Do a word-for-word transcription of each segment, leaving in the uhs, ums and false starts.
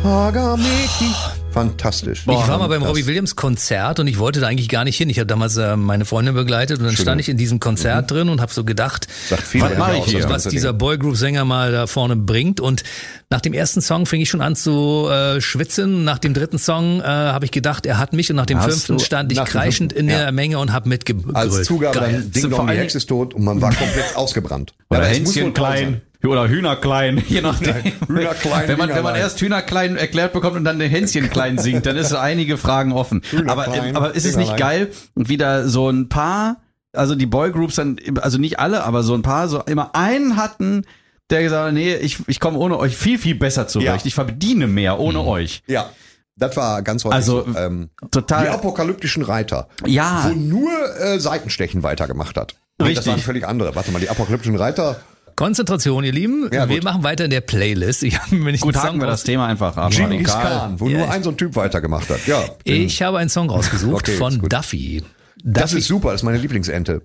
Hagameki. Fantastisch. Ich war mal beim Robbie Williams Konzert und ich wollte da eigentlich gar nicht hin. Ich habe damals äh, meine Freundin begleitet und dann Schön. stand ich in diesem Konzert mhm. drin und habe so gedacht, Sagt viel was, mache ich hier? was dieser Boygroup-Sänger mal da vorne bringt. Und nach dem ersten Song fing ich schon an zu äh, schwitzen. Nach dem dritten Song äh, habe ich gedacht, er hat mich. Und nach dem Hast fünften du stand ich nach dem kreischend fünften? in der Ja. Menge und habe mitgegrölt. Als Zugabe Geil. dann Ding Dong, die Hexe ist tot und man war komplett ausgebrannt. Oder Ja, das muss Hänschen wohl toll klein. sein. Oder Hühner klein, je nachdem. Hühner klein, wenn man, Hühner wenn man klein. erst Hühner klein erklärt bekommt und dann den Hänschen klein singt, dann ist einige Fragen offen. Hühner Aber, klein, aber ist es Hühner nicht klein. geil, wieder so ein paar, also die Boygroups dann, also nicht alle, aber so ein paar, so immer einen hatten, der gesagt hat, nee, ich, ich komme ohne euch viel, viel besser zurecht. Ja. Ich verdiene mehr ohne Mhm. euch. Ja, das war ganz häufig Also, so. Ähm, total- Die apokalyptischen Reiter. Ja. Wo nur äh, Seitenstechen weitergemacht hat. Nee, Richtig. Das waren völlig andere. Warte mal, die apokalyptischen Reiter. Konzentration, ihr Lieben. Ja, wir gut. machen weiter in der Playlist. Ich habe mir nicht Gut, einen haken Song wir das raus- Thema einfach ab. Genghis Lokal. Khan, wo Ja, nur ich- ein so ein Typ weitergemacht hat. Ja. Ich habe einen Song rausgesucht Okay, ist von gut. Duffy. Das Duffy. ist super, das ist meine Lieblingsente.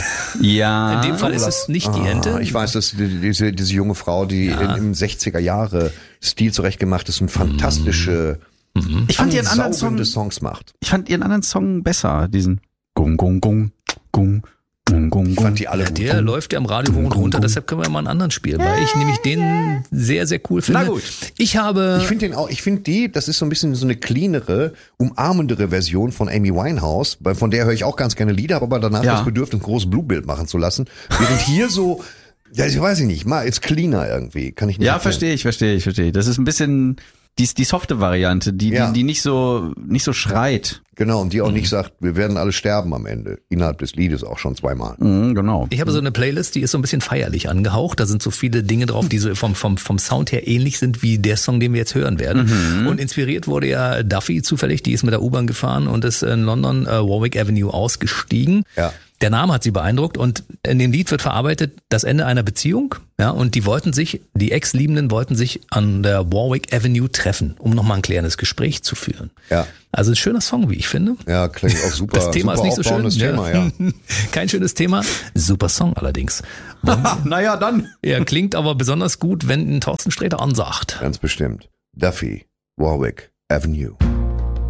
Ja. In dem Fall ist es nicht die Ente. Ah, ich weiß, dass die- diese, diese junge Frau, die in, im sechziger Jahre Stil zurechtgemacht ist und fantastische, Ich fand ihren anderen Song, ansaugende Songs macht. ich fand ihren anderen Song besser, diesen Gung, Gung, Gung, Gung, Gung, Gung, Ich Gung. fand die alle gut. Der läuft ja am Radio hoch und runter, deshalb können wir mal einen anderen spielen, weil ich nämlich den sehr, sehr cool finde. Na gut. Ich habe... Ich finde den auch, ich finde die, das ist so ein bisschen so eine cleanere, umarmendere Version von Amy Winehouse, weil von der höre ich auch ganz gerne Lieder, habe aber danach Ja. das Bedürfnis, ein großes Blutbild machen zu lassen. Während hier so, ja, ich weiß ich nicht, mal ist cleaner irgendwie, kann ich nicht Ja, erklären. verstehe ich, verstehe ich, verstehe ich. Das ist ein bisschen die, die softe Variante, die, Ja. die, die nicht so, nicht so schreit. Genau, und die auch Mhm. nicht sagt, wir werden alle sterben am Ende. Innerhalb des Liedes auch schon zweimal. Mhm, genau. Ich habe so eine Playlist, die ist so ein bisschen feierlich angehaucht. Da sind so viele Dinge drauf, die so vom, vom, vom Sound her ähnlich sind wie der Song, den wir jetzt hören werden. Und inspiriert wurde ja Duffy zufällig, die ist mit der U-Bahn gefahren und ist in London äh, Warwick Avenue ausgestiegen. Ja. Der Name hat sie beeindruckt und in dem Lied wird verarbeitet das Ende einer Beziehung. Ja, und die wollten sich, die Ex-Liebenden wollten sich an der Warwick Avenue treffen, um nochmal ein klärendes Gespräch zu führen. Ja. Also ein schöner Song, wie ich finde. Ja, klingt auch super. Das Thema super ist nicht so schön. aufbauendes Thema, ja. Kein schönes Thema. Super Song allerdings. Naja, dann. Er klingt aber besonders gut, wenn ein Thorsten Sträter ansagt. Ganz bestimmt. Duffy, Warwick Avenue.